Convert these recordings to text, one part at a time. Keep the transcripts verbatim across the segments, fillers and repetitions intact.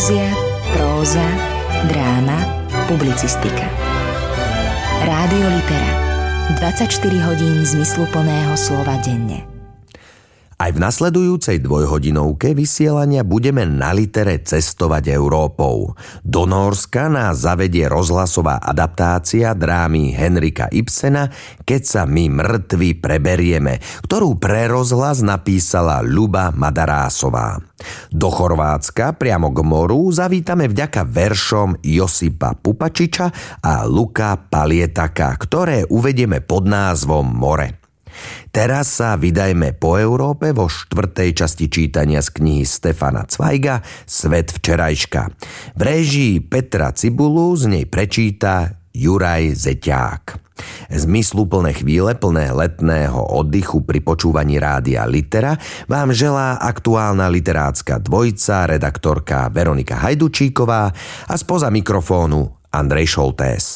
Poézia, próza, dráma, publicistika. Rádio Litera. dvadsaťštyri hodín zmysluplného slova denne. Aj v nasledujúcej dvojhodinovke vysielania budeme na Litere cestovať Európou. Do Nórska nás zavedie rozhlasová adaptácia drámy Henrika Ibsena Keď sa my mŕtvi preberieme, ktorú pre rozhlas napísala Ľuba Madarásová. Do Chorvátska priamo k moru zavítame vďaka veršom Josipa Pupačiča a Luka Palietaka, ktoré uvedieme pod názvom More. Teraz sa vydajme po Európe vo štvrtej časti čítania z knihy Stefana Cvajga Svet včerajška. V réžii Petra Cibulu z nej prečíta Juraj Zeťák. Zmysluplné chvíle plné letného oddychu pri počúvaní rádia Litera vám želá aktuálna literátska dvojica, redaktorka Veronika Hajdučíková a spoza mikrofónu Andrej Šoltés.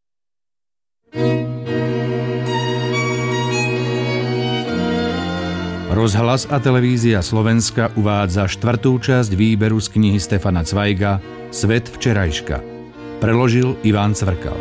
Rozhlas a televízia Slovenska uvádza štvrtú časť výberu z knihy Stefana Cvajga Svet včerajška. Preložil Ivan Cvrkal.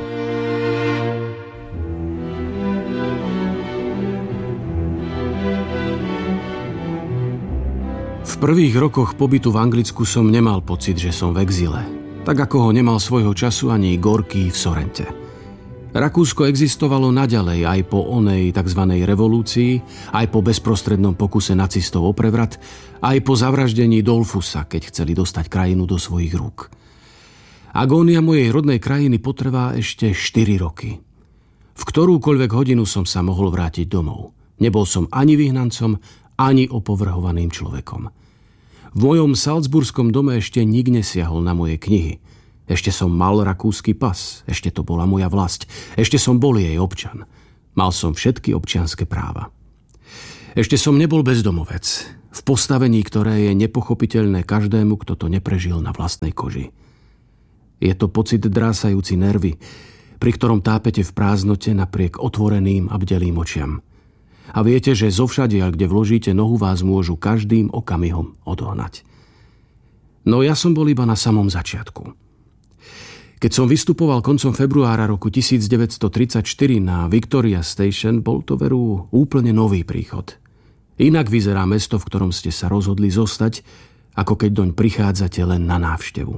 V prvých rokoch pobytu v Anglicku som nemal pocit, že som v exíle. Tak ako ho nemal svojho času ani Gorký v Sorrente. Rakúsko existovalo naďalej aj po onej tzv. Revolúcii, aj po bezprostrednom pokuse nacistov o prevrat, aj po zavraždení Dollfusa, keď chceli dostať krajinu do svojich rúk. Agónia mojej rodnej krajiny potrvá ešte štyri roky. V ktorúkoľvek hodinu som sa mohol vrátiť domov. Nebol som ani vyhnancom, ani opovrhovaným človekom. V mojom salzburskom dome ešte nik nesiahol na moje knihy. Ešte som mal rakúsky pas, ešte to bola moja vlast, ešte som bol jej občan. Mal som všetky občianske práva. Ešte som nebol bezdomovec, v postavení, ktoré je nepochopiteľné každému, kto to neprežil na vlastnej koži. Je to pocit drásajúci nervy, pri ktorom tápete v prázdnote napriek otvoreným a bdelým očiam. A viete, že zovšadiaľ, kde vložíte nohu, vás môžu každým okamihom odohnať. No ja som bol iba na samom začiatku. Keď som vystupoval koncom februára roku devätnásťtridsaťštyri na Victoria Station, bol to veru úplne nový príchod. Inak vyzerá mesto, v ktorom ste sa rozhodli zostať, ako keď doň prichádzate len na návštevu.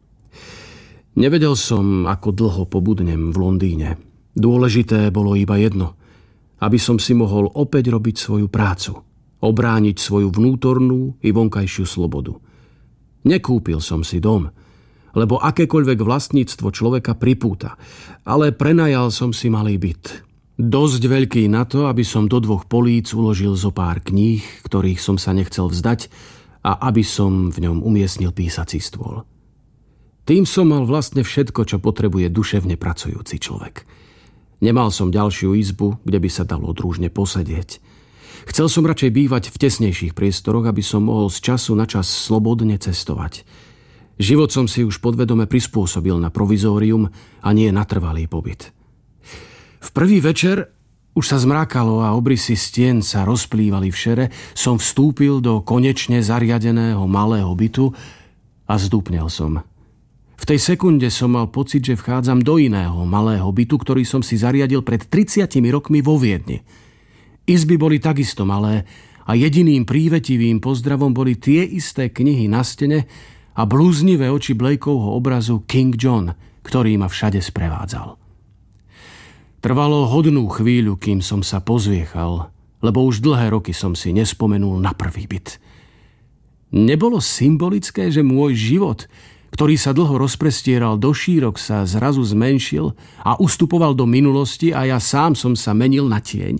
Nevedel som, ako dlho pobudnem v Londýne. Dôležité bolo iba jedno, aby som si mohol opäť robiť svoju prácu, obrániť svoju vnútornú i vonkajšiu slobodu. Nekúpil som si dom, lebo akékoľvek vlastníctvo človeka pripúta, ale prenajal som si malý byt. Dosť veľký na to, aby som do dvoch políc uložil zo pár kníh, ktorých som sa nechcel vzdať, a aby som v ňom umiestnil písací stôl. Tým som mal vlastne všetko, čo potrebuje duševne pracujúci človek. Nemal som ďalšiu izbu, kde by sa dalo družne posedieť. Chcel som radšej bývať v tesnejších priestoroch, aby som mohol z času na čas slobodne cestovať. Život som si už podvedome prispôsobil na provizórium a nie na trvalý pobyt. V prvý večer už sa zmrákalo a obrysy stien sa rozplývali v šere, som vstúpil do konečne zariadeného malého bytu a zdúpnel som. V tej sekunde som mal pocit, že vchádzam do iného malého bytu, ktorý som si zariadil pred tridsiatimi rokmi vo Viedni. Izby boli takisto malé a jediným prívetivým pozdravom boli tie isté knihy na stene a blúznivé oči Blakeovho obrazu King John, ktorý ma všade sprevádzal. Trvalo hodnú chvíľu, kým som sa pozviechal, lebo už dlhé roky som si nespomenul na prvý byt. Nebolo symbolické, že môj život, ktorý sa dlho rozprestieral do šírok, sa zrazu zmenšil a ustupoval do minulosti a ja sám som sa menil na tieň?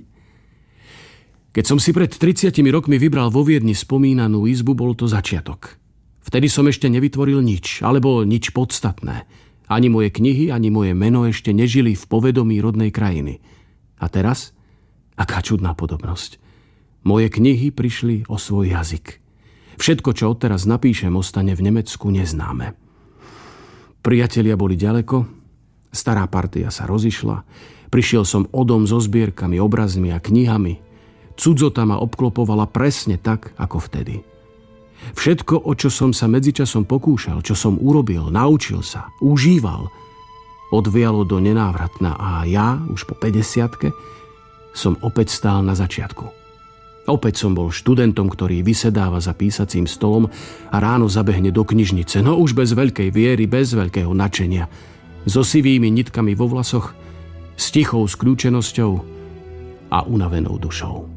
Keď som si pred tridsiatimi rokmi vybral vo Viedni spomínanú izbu, bol to začiatok. Vtedy som ešte nevytvoril nič, alebo nič podstatné. Ani moje knihy, ani moje meno ešte nežili v povedomí rodnej krajiny. A teraz? Aká čudná podobnosť. Moje knihy prišli o svoj jazyk. Všetko, čo odteraz napíšem, ostane v Nemecku neznáme. Priatelia boli ďaleko, stará partia sa rozišla, prišiel som o dom so zbierkami, obrazmi a knihami. Cudzota ma obklopovala presne tak, ako vtedy. Všetko, o čo som sa medzičasom pokúšal, čo som urobil, naučil sa, užíval, odvialo do nenávratna a ja, už po päťdesiatke, som opäť stál na začiatku. Opäť som bol študentom, ktorý vysedáva za písacím stolom a ráno zabehne do knižnice, no už bez veľkej viery, bez veľkého nadšenia, so sivými nitkami vo vlasoch, s tichou skľúčenosťou a unavenou dušou.